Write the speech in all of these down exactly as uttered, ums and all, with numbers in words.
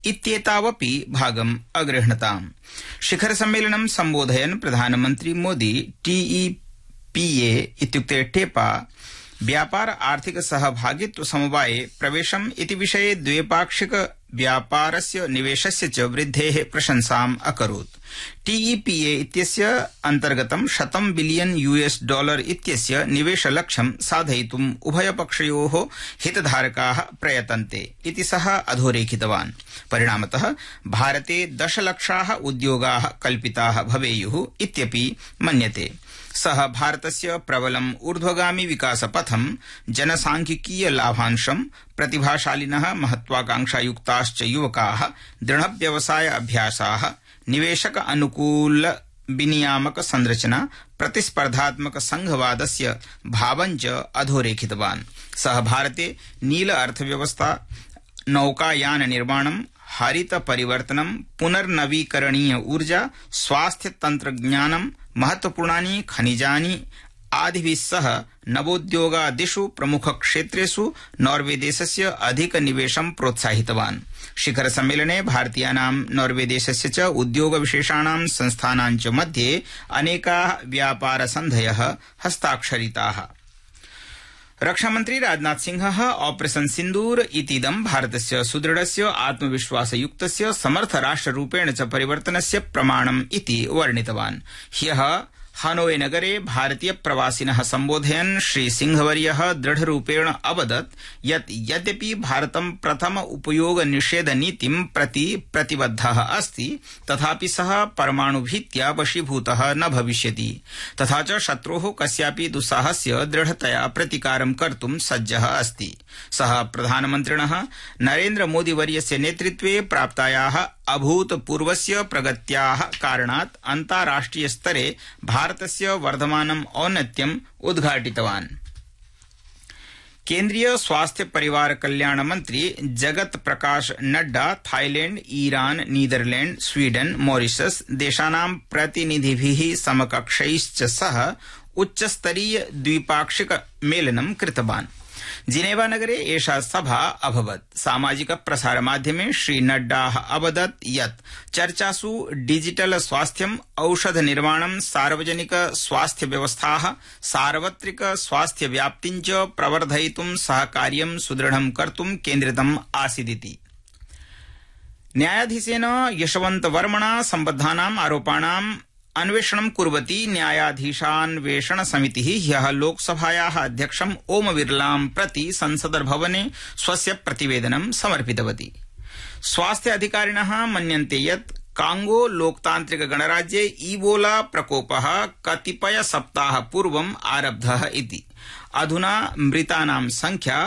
इत्येतावपि भागम् अगृह्णताम्। शिखर सम्मेलनं सम्बोधयन् प्रधानमन्त्री मोदी टीईपीए इत्युक्ते टेपा व्यापार आर्थिक सहभागित्व समवाये प्रवेशम् इति विषये द्विपाक्षिक व्यापारस्य निवेशस्य च वृद्धेः प्रशंसाम् अकरोत्। टीईपीए इत्यस्य अन्तर्गतं शतं बिलियन यूएस डॉलर इत्यस्य निवेशलक्ष्यं साधयितुम् उभयपक्षयोः हितधारकाः प्रयतन्ते इति सः अधोरेखितवान्। परिणामतः भारते दशलक्षाः उद्योगाः कल्पिताः भवेयुः इत्यपि मन्यते। सः भारतस्य प्रबलम् ऊर्ध्वगामी विकासपथं जनसांख्यिकीय लाभांशं प्रतिभाशालिनः महत्वाकांक्षायुक्ताश्च युवकाः दृढव्यवसाय अभ्यासाः निवेशक अनुकूल विनियामक संरचना प्रतिस्पर्धात्मक संघवादस्य भावञ्च अधोरेखितवान्। सः भारते नील अर्थव्यवस्था नौकायान निर्माणं हरित परिवर्तनं पुनर्नवीकरणीय ऊर्जा स्वास्थ्य तंत्रज्ञानं महत्वपूर्णानि खनिजानि आदिभिः सह नवोद्योगादिषु प्रमुख क्षेत्रेषु नॉर्वे देशस्य अधिक निवेशं प्रोत्साहितवान्। शिखर सम्मेलने भारतीयानां नॉर्वे देशस्य च उद्योग विशेषाणां संस्थानां च मध्ये अनेकाः व्यापार सन्धयः हस्ताक्षरिताः। रक्षामन्त्री राजनाथ सिंहः ऑपरेशन सिन्दूर इतीदं भारतस्य सुदृढस्य आत्मविश्वासयुक्तस्य समर्थराष्ट्ररूपेण च परिवर्तनस्य प्रमाणम् इति वर्णितवान्। ह्यः हानोई नगरे भारतीय प्रवासिनः सम्बोधयन् श्री सिंहवर्यः दृढरूपेण अवदत् यत् यद्यपि भारतं प्रथम उपयोग निषेध नीतिं प्रति प्रतिबद्धः अस्ति तथापि सः परमाणुभीत्या वशीभूतः न भविष्यति तथा च शत्रोः कस्यापि दुस्साहस्य दृढतया प्रतिकारं कर्तुं सज्जः अस्ति। सः प्रधानमन्त्रिणः नरेन्द्र मोदी वर्यस्य नेतृत्वे प्राप्तायाः अभूतपूर्वस्य प्रगत्याः कारणात् अन्ताराष्ट्रिय स्तरे भारतस्य वर्धमानम् औन्नत्यम् उद्घाटितवान्। केन्द्रीय स्वास्थ्य परिवार कल्याण मंत्री Jagat Prakash Nadda Thailand Iran Netherlands Sweden Mauritius देशानां प्रतिनिधिभिः समकक्षैश्च सह उच्चस्तरीय द्विपाक्षिक मेलनं कृतवान्। जिनेवा नगरे एषा सभा अभवत्। सामाजिक प्रसार माध्यमे श्री नड्डा अवदत् यत् चर्चासु डिजिटल स्वास्थ्यम् औषध निर्माणं सार्वजनिक स्वास्थ्य व्यवस्थाः सार्वत्रिक स्वास्थ्य व्याप्तिं च प्रवर्धयितुं सहकार्यं सुदृढं कर्तुं केन्द्रितम् आसीदिति। न्यायाधीशेन यशवन्त वर्मणा सम्बद्धानाम् आरोपाणाम् अन्वेषणं कुर्वती न्यायाधीशान्वेषण समितिः ह्यः लोकसभायाः अध्यक्षम् ओम बिरलां प्रति संसदर्भवने स्वस्य प्रतिवेदनं समर्पितवती। स्वास्थ्य अधिकारिणः मन्यन्ते यत् कांगो लोकतान्त्रिक गणराज्ये ईबोला प्रकोपः कतिपय सप्ताह पूर्वम् आरब्धः इति। अधुना मृतानां संख्या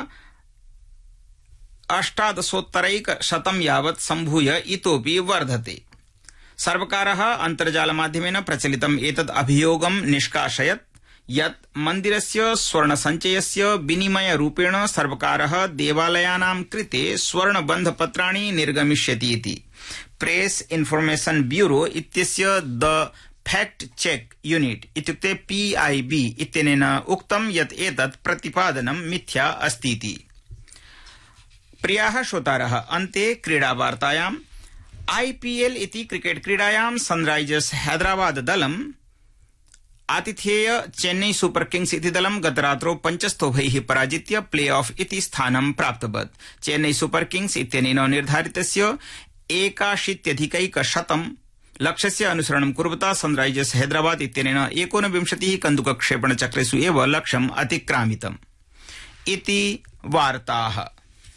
अष्टादशोत्तरैकशतं यावत् सम्भूय इतोपि वर्धते। सर्वकारः अन्तर्जालमाध्यमेन प्रचलितम् एतद् अभियोगं निष्कासयत् यत् मन्दिरस्य स्वर्णसञ्चयस्य विनिमयरूपेण सर्वकारः देवालयानां कृते स्वर्णबन्धपत्राणि निर्गमिष्यति इति। प्रेस इन्फॉर्मेशन ब्यूरो इत्यस्य द फैक्ट चेक यूनिट इत्युक्ते पीआईबी इत्यनेन उक्तं यत् एतत् प्रतिपादनं मिथ्या अस्तीति। प्रियाः श्रोतारः, अन्ते क्रीडावार्तायाम् आईपीएल इति क्रिकेट क्रीडायां Sunrisers Hyderabad दलम् आतिथेय Chennai super Kings इति दलं गतरात्रौ पञ्चस्थोभैः पराजित्य प्ले ऑफ इति स्थानं प्राप्तवत्। चेन्नई सुपर किंग्स इत्यनेन निर्धारितस्य एकाशीत्यधिकैकशतं लक्ष्यस्य अनुसरणं कुर्वता सनराइजर्स हैदराबाद इत्यनेन एकोनविंशतिः कन्दुकक्षेपणचक्रेषु एव लक्ष्यम् अतिक्रामितम् इति वार्ताः।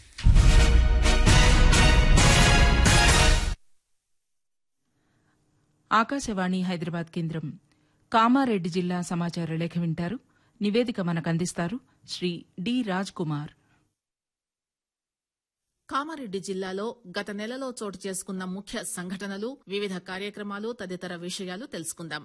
ఆకాశవాణి హైదరాబాద్ కేంద్రం కామారెడ్డి జిల్లా సమాచార లేఖ వింటారు. నివేదిక మనకు అందిస్తారు శ్రీ డి రాజ్ కుమార్. కామారెడ్డి జిల్లాలో గత నెలలో చోటు చేసుకున్న ముఖ్య సంఘటనలు, వివిధ కార్యక్రమాలు తదితర విషయాలు తెలుసుకుందాం. ట్యాంక్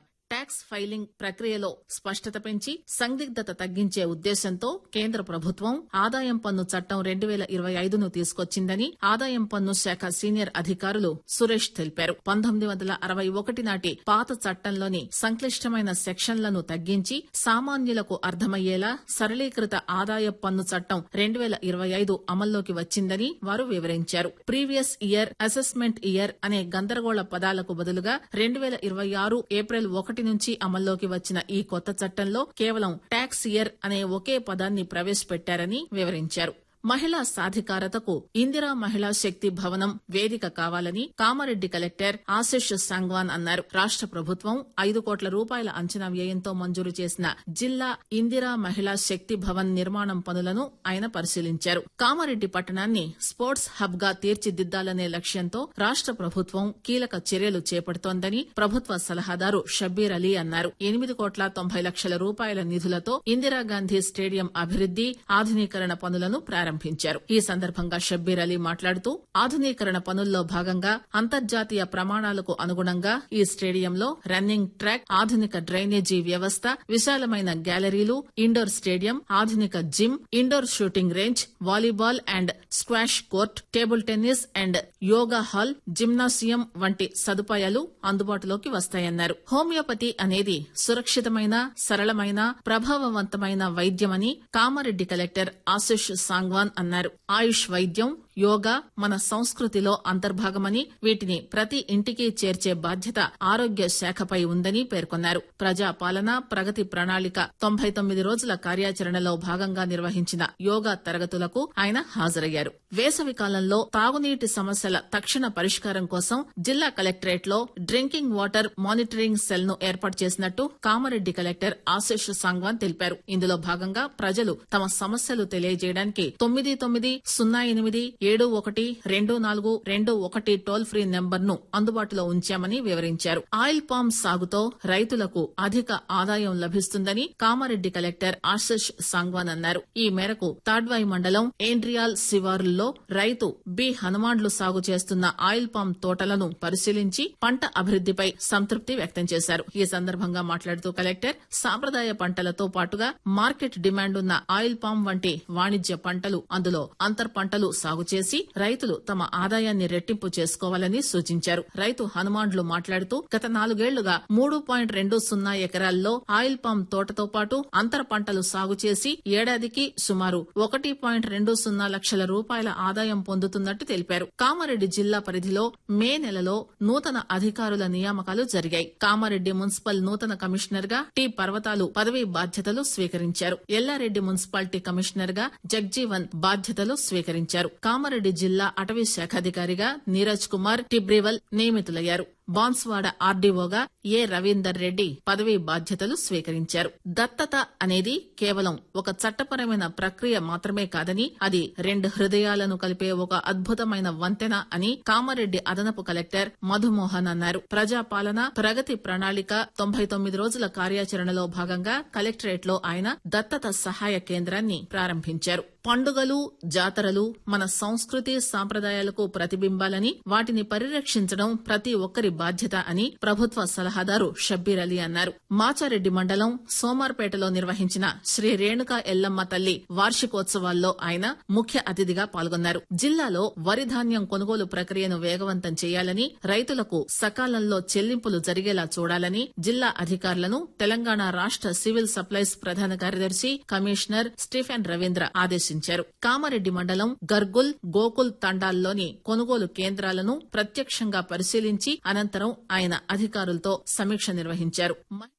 ట్యాక్స్ ఫైలింగ్ ప్రక్రియలో స్పష్టత పెంచి సందిగ్ధత తగ్గించే ఉద్దేశంతో కేంద్ర ప్రభుత్వం ఆదాయం పన్ను చట్టం రెండు వేల ఇరవై ఐదును తీసుకొచ్చిందని ఆదాయం పన్ను శాఖ సీనియర్ అధికారులు సురేష్ తెలిపారు. పంతొమ్మిది వందల అరవై ఒకటి నాటి పాత చట్టంలోని సంక్లిష్టమైన సెక్షన్లను తగ్గించి సామాన్యులకు అర్థమయ్యేలా సరళీకృత ఆదాయ పన్ను చట్టం రెండు వేల ఇరవై ఐదు అమల్లోకి వచ్చిందని వారు వివరించారు. ప్రీవియస్ ఇయర్, అసెస్మెంట్ ఇయర్ అనే గందరగోళ పదాలకు బదులుగా రెండు వేల ఇరవై ఆరు ఏప్రిల్ ఒకటి నుంచి అమల్లోకి వచ్చిన ఈ కొత్త చట్టంలో కేవలం ట్యాక్స్ ఇయర్ అనే ఒకే పదాన్ని ప్రవేశపెట్టారని వివరించారు. మహిళా సాధికారతకు ఇందిరా మహిళా శక్తి భవనం వేదిక కావాలని కామారెడ్డి కలెక్టర్ ఆశిష్ సాంగ్వాన్ అన్నారు. రాష్ట ప్రభుత్వం ఐదు కోట్ల రూపాయల అంచనా వ్యయంతో మంజూరు చేసిన జిల్లా ఇందిరా మహిళా శక్తి భవన్ నిర్మాణం పనులను ఆయన పరిశీలించారు. కామారెడ్డి పట్టణాన్ని స్పోర్ట్స్ హబ్ గా తీర్చిదిద్దాలనే లక్ష్యంతో రాష్ట ప్రభుత్వం కీలక చర్యలు చేపడుతోందని ప్రభుత్వ సలహాదారు షబ్బీర్ అలీ అన్నారు. ఎనిమిది కోట్ల తొంభై లక్షల రూపాయల నిధులతో ఇందిరాగాంధీ స్టేడియం అభివృద్ది, ఆధునీకరణ పనులను ప్రారంభించారు. ఈ సందర్భంగా షబ్బీర్ అలీ మాట్లాడుతూ ఆధునీకరణ పనుల్లో భాగంగా అంతర్జాతీయ ప్రమాణాలకు అనుగుణంగా ఈ స్టేడియంలో రన్నింగ్ ట్రాక్, ఆధునిక డ్రైనేజీ వ్యవస్థ, విశాలమైన గ్యాలరీలు, ఇండోర్ స్టేడియం, ఆధునిక gym, indoor shooting range, volleyball and squash court, table tennis and yoga hall, gymnasium వంటి సదుపాయాలు అందుబాటులోకి వస్తాయన్నారు. హోమియోపతి అనేది సురక్షితమైన, సరళమైన, ప్రభావవంతమైన వైద్యమని కామారెడ్డి కలెక్టర్ ఆశిష్ సాంగ్వాన్ అన్నారు. ఆయుష్ వైద్యం, యోగా మన సంస్కృతిలో అంతర్భాగమని, వీటిని ప్రతి ఇంటికి చేర్చే బాధ్యత ఆరోగ్య శాఖపై ఉందని పేర్కొన్నారు. ప్రజాపాలన, ప్రగతి ప్రణాళిక తొంభై తొమ్మిది రోజుల కార్యాచరణలో భాగంగా నిర్వహించిన యోగా తరగతులకు ఆయన హాజరయ్యారు. వేసవి కాలంలో తాగునీటి సమస్యల తక్షణ పరిష్కారం కోసం జిల్లా కలెక్టరేట్ లో డ్రింకింగ్ వాటర్ మానిటరింగ్ సెల్ ను ఏర్పాటు చేసినట్టు కామారెడ్డి కలెక్టర్ ఆశిష్ సాంగ్వాన్ తెలిపారు. ఇందులో భాగంగా ప్రజలు తమ సమస్యలు తెలియజేయడానికి తొమ్మిది తొమ్మిది సున్నా ఎనిమిది ఏడు ఒకటి రెండు నాలుగు రెండు ఒకటి టోల్ ఫ్రీ నెంబర్ ను అందుబాటులో ఉంచామని వివరించారు. ఆయిల్ పామ్ సాగుతో రైతులకు అధిక ఆదాయం లభిస్తుందని కామారెడ్డి కలెక్టర్ ఆశిష్ సాంగ్వాన్ అన్నారు. ఈ మేరకు తాడ్వాయి మండలం ఏండ్రియాల్ శివారుల్లో రైతు బి హనుమాండ్లు సాగు చేస్తున్న ఆయిల్ పామ్ తోటలను పరిశీలించి పంట అభివృద్దిపై సంతృప్తి వ్యక్తం చేశారు. ఈ సందర్భంగా మాట్లాడుతూ కలెక్టర్ సాంప్రదాయ పంటలతో పాటుగా మార్కెట్ డిమాండ్ ఉన్న ఆయిల్ పామ్ వంటి వాణిజ్య పంటలు, అందులో అంతర్ పంటలు సాగు చేసి రైతులు తమ ఆదాయాన్ని రెట్టింపు చేసుకోవాలని సూచించారు. రైతు హనుమాండ్లు మాట్లాడుతూ గత నాలుగేళ్లుగా మూడు పాయింట్ రెండు సున్నా ఎకరాల్లో ఆయిల్ పామ్ తోటతో పాటు అంతర పంటలు సాగు చేసి ఏడాదికి సుమారు ఒకటి పాయింట్ రెండు సున్నా లక్షల రూపాయల ఆదాయం పొందుతున్నట్టు తెలిపారు. కామారెడ్డి జిల్లా పరిధిలో మే నెలలో నూతన అధికారుల నియామకాలు జరిగాయి. కామారెడ్డి మున్సిపల్ నూతన కమిషనర్ గా టి పర్వతాలు పదవీ బాధ్యతలు స్వీకరించారు. ఎల్లారెడ్డి మున్సిపాలిటీ కమిషనర్ గా జగ్జీవన్ బాధ్యతలు స్వీకరించారు. కామారెడ్డి జిల్లా అటవీ శాఖాధికారిగా నీరజ్ కుమార్ టిబ్రివల్ నియమితులయ్యారు. బాన్స్వాడ ఆర్డీఓగా ఏ రవీందర్ రెడ్డి పదవీ బాధ్యతలు స్వీకరించారు. దత్తత అనేది కేవలం ఒక చట్టపరమైన ప్రక్రియ మాత్రమే కాదని, అది రెండు హృదయాలను కలిపే ఒక అద్భుతమైన వంతెన అని కామారెడ్డి అదనపు కలెక్టర్ మధుమోహన్ అన్నారు. ప్రజాపాలన, ప్రగతి ప్రణాళిక తొంభై తొమ్మిది రోజుల కార్యాచరణలో భాగంగా కలెక్టరేట్ లో ఆయన దత్తత సహాయ కేంద్రాన్ని ప్రారంభించారు. పండుగలు, జాతరలు మన సంస్కృతి సాంప్రదాయాలకు ప్రతిబింబాలని, వాటిని పరిరక్షించడం ప్రతి ఒక్కరి బాధ్యత అని ప్రభుత్వ సలహాదారు షబ్బీర్ అలీ అన్నారు. మాచారెడ్డి మండలం సోమార్పేటలో నిర్వహించిన శ్రీ రేణుకా ఎల్లమ్మ తల్లి వార్షికోత్సవాల్లో ఆయన ముఖ్య అతిథిగా పాల్గొన్నారు. జిల్లాలో వరి ధాన్యం కొనుగోలు ప్రక్రియను వేగవంతం చేయాలని, రైతులకు సకాలంలో చెల్లింపులు జరిగేలా చూడాలని జిల్లా అధికారులను తెలంగాణ రాష్ట సివిల్ సప్లైస్ ప్రధాన కార్యదర్శి కమిషనర్ స్టీఫెన్ రవీంద్ర ఆదేశించారు. కామారెడ్డి మండలం గర్గుల్, గోకుల్ తండాల్లోని కొనుగోలు కేంద్రాలను ప్రత్యక్షంగా పరిశీలించి అనంతరం ఆయన అధికారులతో సమీక్ష నిర్వహించారు.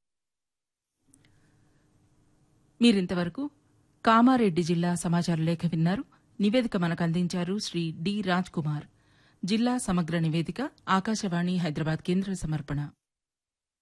మీరింతవరకు కామారెడ్డి జిల్లా సమాచార లేఖ విన్నారు. నివేదిక మనకు అందించారు శ్రీ డి రాజ్ కుమార్. జిల్లా సమగ్ర నివేదిక ఆకాశవాణి హైదరాబాద్ కేంద్ర సమర్పణ.